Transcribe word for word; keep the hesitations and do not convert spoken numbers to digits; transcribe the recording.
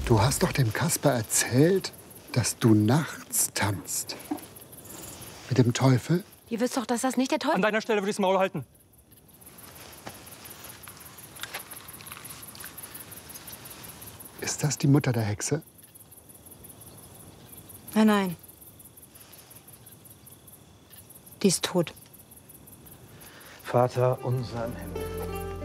Du hast doch dem Kasper erzählt, dass du nachts tanzt. Mit dem Teufel? Ihr wisst doch, dass das nicht der Teufel... An deiner Stelle würde ich das Maul halten. Ist das die Mutter der Hexe? Nein, nein. Die ist tot. Vater unser im Himmel.